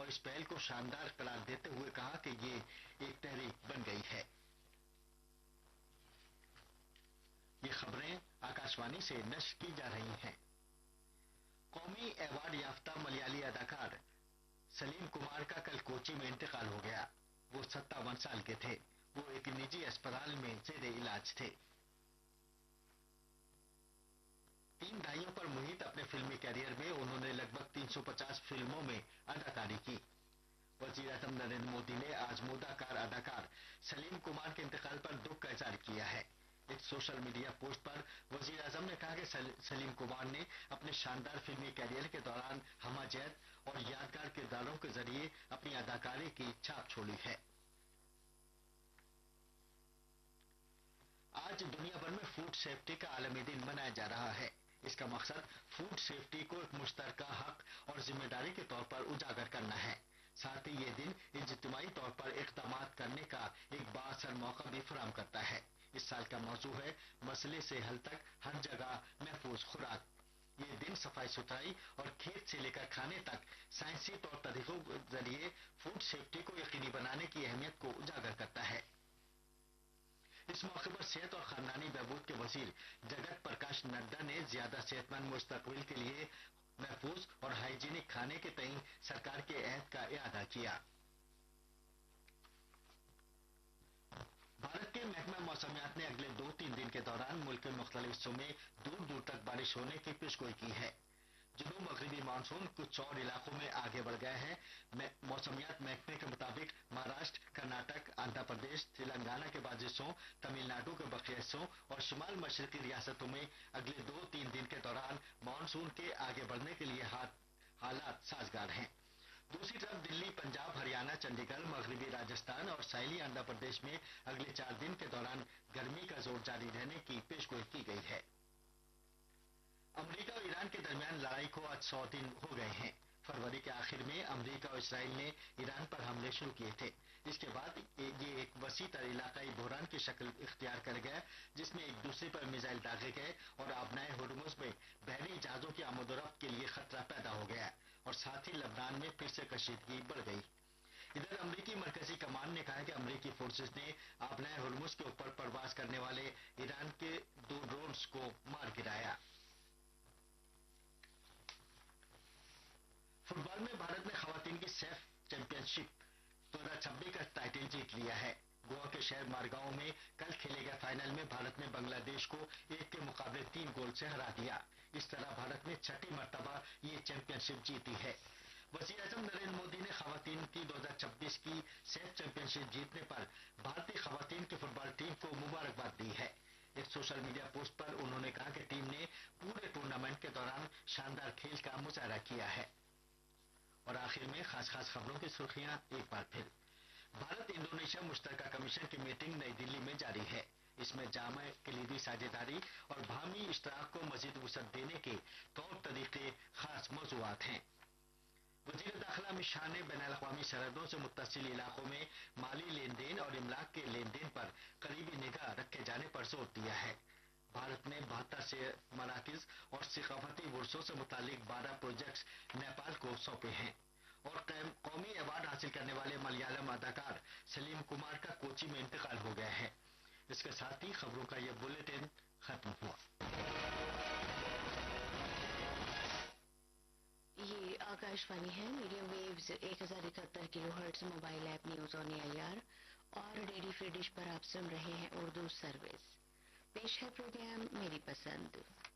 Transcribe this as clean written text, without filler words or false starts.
اور اس پہل کو شاندار قرار دیتے ہوئے کہا کہ یہ ایک تحریک بن گئی ہے۔ یہ خبریں آکاشوانی سے نشر کی جا رہی ہیں۔ قومی ایوارڈ یافتہ ملیالی اداکار سلیم کمار کا کل کوچی میں انتقال ہو گیا۔ وہ 57 سال کے تھے۔ وہ ایک نجی اسپتال میں زیر علاج تھے۔ 3 دہائیوں پر محیط اپنے فلمی کیریئر میں انہوں نے لگ بھگ 350 فلموں میں اداکاری کی۔ وزیر اعظم نریندر مودی نے آج مودہ کار اداکار سلیم کمار کے انتقال پر دکھ کا اظہار کیا ہے۔ ایک سوشل میڈیا پوسٹ پر وزیر اعظم نے کہا کہ سلیم کمار نے اپنے شاندار فلمی کیریئر کے دوران ہمہ جہت اور یادگار کرداروں کے ذریعے اپنی اداکاری کی چھاپ چھوڑی ہے۔ آج دنیا بھر میں فوڈ سیفٹی کا عالمی دن منایا جا رہا ہے۔ اس کا مقصد فوڈ سیفٹی کو ایک مشترکہ حق اور ذمہ داری کے طور پر اجاگر کرنا ہے۔ ساتھ ہی یہ دن اجتماعی طور پر اقدامات کرنے کا ایک بااثر موقع بھی فراہم کرتا ہے۔ اس سال کا موضوع ہے مسئلے سے حل تک ہر جگہ محفوظ خوراک۔ یہ دن صفائی ستھرائی اور کھیت سے لے کر کھانے تک سائنسی طور طریقوں کے ذریعے فوڈ سیفٹی کو یقینی بنانے کی اہمیت کو اجاگر کرتا ہے۔ اس موقع پر صحت اور خاندانی بہبود کے وزیر جگت پرکاش نڈا نے زیادہ صحت مند مستقبل کے لیے محفوظ اور ہائیجینک کھانے کے تئیں سرکار کے عہد کا اعادہ کیا۔ بھارت کے محکمہ موسمیات نے اگلے 2-3 دن کے دوران ملک کے مختلف حصوں میں دور دور تک بارش ہونے کی پیشگوئی کی ہے۔ جنوب مغربی مانسون کچھ اور علاقوں میں آگے بڑھ گیا ہے۔ موسمیات محکمے کے مطابق مہاراشٹر، کرناٹک، آندھرا پردیش، تلنگانہ کے بعض حصوں، تمل ناڈو کے بقیہ حصوں اور شمال مشرقی ریاستوں میں اگلے 2-3 دن کے دوران مانسون کے آگے بڑھنے کے لیے حالات سازگار ہیں۔ دوسری طرف دلی، پنجاب، ہریانہ، چنڈی گڑھ، مغربی راجستھان اور ساحلی آندھرا پردیش میں اگلے 4 دن کے دوران گرمی کا زور جاری رہنے کی پیشگوئی کی گئی ہے۔ امریکہ اور ایران کے درمیان لڑائی کو آج 100 دن ہو گئے ہیں۔ فروری کے آخر میں امریکہ اور اسرائیل نے ایران پر حملے شروع کیے تھے۔ اس کے بعد یہ ایک وسیع تر علاقائی بحران کی شکل اختیار کر گیا، جس میں ایک دوسرے پر میزائل داغے گئے اور آبنائے ہرمز میں بحری جہازوں کی آمد و رفت کے لیے خطرہ پیدا ہو گیا اور ساتھ ہی لبنان میں پھر سے کشیدگی بڑھ گئی۔ ادھر امریکی مرکزی کمان نے کہا کہ امریکی فورسز نے آبنائے ہرمز کے اوپر پرواز کرنے والے ایران کے 2 ڈرونز کو مار گرایا۔ فٹ بال میں بھارت نے خواتین کی سیف چیمپئن شپ 2026 کا ٹائٹل جیت لیا ہے۔ گوا کے شہر مارگاؤں میں کل کھیلے گئے فائنل میں بھارت نے بنگلہ دیش کو 1 کے مقابلے 3 گول سے ہرا دیا۔ اس طرح بھارت نے 6ٹھی مرتبہ یہ چیمپئن شپ جیتی ہے۔ وزیر اعظم نریندر مودی نے خواتین کی 2026 کی سیف چیمپئن شپ جیتنے پر بھارتی خواتین کی فٹ بال ٹیم کو مبارکباد دی ہے۔ ایک سوشل میڈیا پوسٹ پر انہوں نے کہا کہ ٹیم نے پورے ٹورنامنٹ کے دوران شاندار کھیل کا مظاہرہ کیا ہے۔ اور آخر میں خاص خبروں کی سرخیاں ایک بار پھر۔ بھارت انڈونیشیا مشترکہ کمیشن کی میٹنگ نئی دلی میں جاری ہے۔ اس میں جامع کلیدی ساجھیداری اور باہمی اشتراک کو مزید وسعت دینے کے طور طریقے خاص موضوعات ہیں۔ وزیر داخلہ امت شاہ نے بین الاقوامی سرحدوں سے متصل علاقوں میں مالی لین دین اور املاک کے لین دین پر قریبی نگاہ رکھے جانے پر زور دیا ہے۔ بھارت نے 72 سے مراکز اور ثقافتی ورثوں سے متعلق 12 پروجیکٹس نیپال کو سونپے ہیں۔ اور قومی ایوارڈ حاصل کرنے والے ملیالم اداکار سلیم کمار کا کوچی میں انتقال ہو گیا ہے۔ اس کے ساتھ ہی خبروں کا یہ بلیٹن ختم ہوا۔ یہ آکاشوانی ہے۔ Medium views 1071 kilo hertz mobile app news on AIR اور ڈیڈی فری ڈش پر آپ سن رہے ہیں اردو سروس۔ پیش ہے پروگرام میری پسند۔